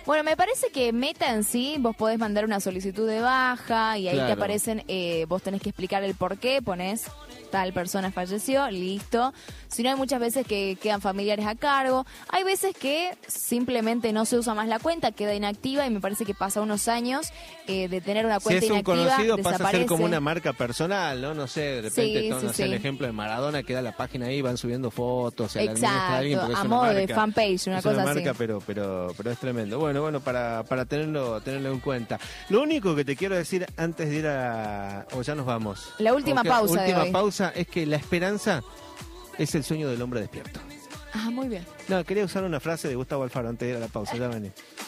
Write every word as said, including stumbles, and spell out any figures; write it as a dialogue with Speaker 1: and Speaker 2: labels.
Speaker 1: Bueno, me parece que Meta en sí, vos podés mandar una solicitud de baja y ahí
Speaker 2: Claro.
Speaker 1: te aparecen, eh, vos tenés que explicar el por qué, ponés tal persona falleció, listo. Si no, hay muchas veces que quedan familiares a cargo. Hay veces que simplemente no se usa más la cuenta, queda inactiva y me parece que pasa unos años eh, de tener una
Speaker 2: Si
Speaker 1: cuenta
Speaker 2: es un
Speaker 1: inactiva,
Speaker 2: conocido pasa a
Speaker 1: desaparece.
Speaker 2: ser como una marca personal, ¿no? No sé, de repente,
Speaker 1: Sí,
Speaker 2: todo,
Speaker 1: sí,
Speaker 2: no sé,
Speaker 1: sí.
Speaker 2: el ejemplo de Maradona, queda la página ahí, van subiendo fotos, se la administra a alguien
Speaker 1: Exacto,
Speaker 2: porque es
Speaker 1: a
Speaker 2: una
Speaker 1: modo de
Speaker 2: marca.
Speaker 1: fanpage, una
Speaker 2: es
Speaker 1: cosa
Speaker 2: una
Speaker 1: así.
Speaker 2: marca, pero, pero, pero es tremendo. Bueno, bueno, para, para tenerlo, tenerlo en cuenta. Lo único que te quiero decir antes de ir a... o ya nos vamos.
Speaker 1: La última
Speaker 2: O que-
Speaker 1: pausa de
Speaker 2: Última
Speaker 1: hoy.
Speaker 2: pausa es que la esperanza es el sueño del hombre despierto.
Speaker 1: Ah, muy bien.
Speaker 2: No, quería usar una frase de Gustavo Alfaro antes de ir a la pausa, ya vení.